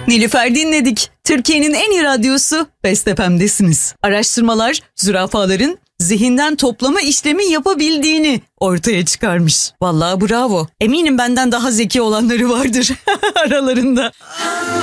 Nilüfer dinledik. Türkiye'nin en iyi radyosu Best FM'desiniz. Araştırmalar zürafaların zihinden toplama işlemi yapabildiğini ortaya çıkarmış. Vallahi bravo. Eminim benden daha zeki olanları vardır aralarında.